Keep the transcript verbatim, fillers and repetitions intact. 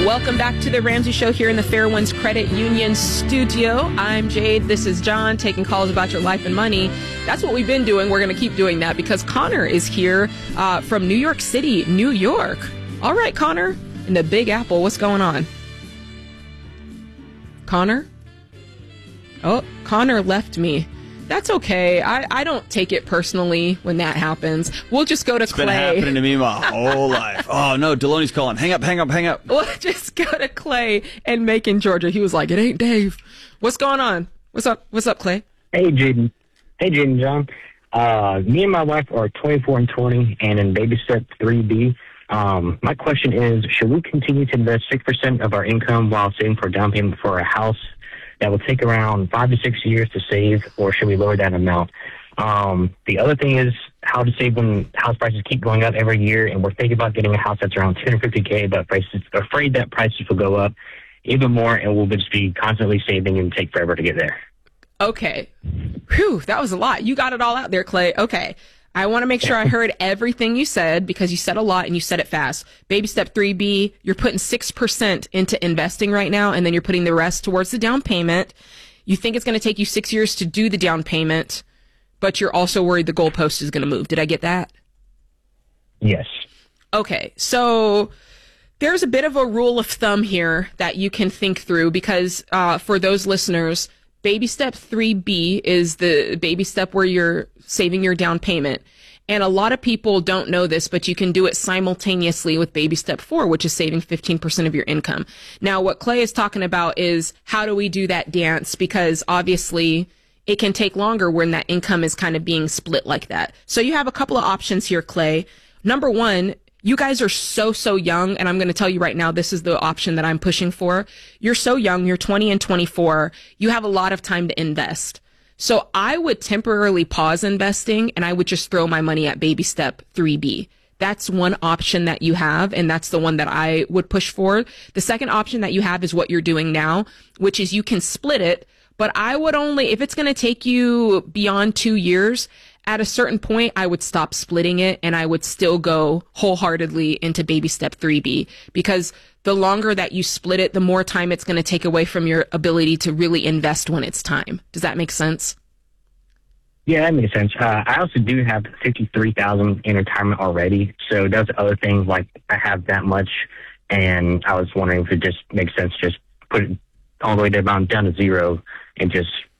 Welcome back to the Ramsey Show here in the Fair Winds Credit Union studio. I'm Jade. This is John, taking calls about your life and money. That's what we've been doing. We're going to keep doing that because Connor is here uh, from New York City, New York. All right, Connor, in the Big Apple, what's going on? Connor? Oh, Connor left me. That's okay. I, I don't take it personally when that happens. We'll just go to it's Clay. It's been happening to me my whole life. Oh, no, Deloney's calling. Hang up, hang up, hang up. We'll just go to Clay in Macon, Georgia. He was like, it ain't Dave. What's going on? What's up? What's up, Clay? Hey, Jaden. Hey, Jaden John. Uh, me and my wife are twenty-four and twenty and in baby step three B. Um, my question is, should we continue to invest six percent of our income while saving for a down payment for a house that will take around five to six years to save, or should we lower that amount? Um, the other thing is how to save when house prices keep going up every year, and we're thinking about getting a house that's around ten or fifty K, but prices, afraid that prices will go up even more, and we'll just be constantly saving and take forever to get there. Okay. Whew, that was a lot. You got it all out there, Clay. Okay. I want to make sure I heard everything you said because you said a lot and you said it fast. Baby step three B, you're putting six percent into investing right now, and then you're putting the rest towards the down payment. You think it's going to take you six years to do the down payment, but you're also worried the goalpost is going to move. Did I get that? Yes. Okay. So there's a bit of a rule of thumb here that you can think through because uh, for those listeners, baby step three B is the baby step where you're saving your down payment. And a lot of people don't know this, but you can do it simultaneously with baby step four, which is saving fifteen percent of your income. Now, what Clay is talking about is how do we do that dance? Because obviously it can take longer when that income is kind of being split like that. So you have a couple of options here, Clay. Number one, you guys are so, so young, and I'm going to tell you right now, this is the option that I'm pushing for. You're so young, you're twenty and twenty-four, you have a lot of time to invest. So I would temporarily pause investing, and I would just throw my money at baby step three B. That's one option that you have, and that's the one that I would push for. The second option that you have is what you're doing now, which is you can split it, but I would only, if it's going to take you beyond two years, at a certain point, I would stop splitting it and I would still go wholeheartedly into baby step three B because the longer that you split it, the more time it's going to take away from your ability to really invest when it's time. Does that make sense? Yeah, that makes sense. Uh, I also do have fifty-three thousand dollars in retirement already. So that's other things like I have that much. And I was wondering if it just makes sense, just put it all the way down, down to zero and just